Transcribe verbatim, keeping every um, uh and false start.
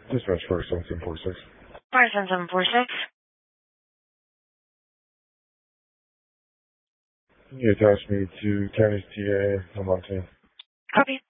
Dispatch for seven seven four six. Four seven seven four six. You attached me to County T A. I'm on team. Copy.